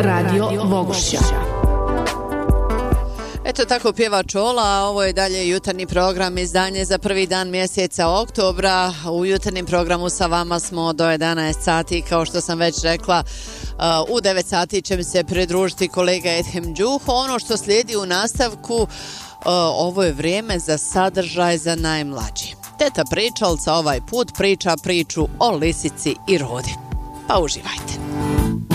Radio Vogošća. Eto tako pjeva Čola, a ovo je dalje jutarnji program, izdanje za prvi dan mjeseca oktobra. U jutarnjem programu sa vama smo do 11 sati, kao što sam već rekla. U 9 sati će mi se pridružiti kolega Edhem Đuho. Ono što slijedi u nastavku, ovo je vrijeme za sadržaj za najmlađi. Teta pričalca ovaj put priča priču o lisici i rodi. Pa uživajte.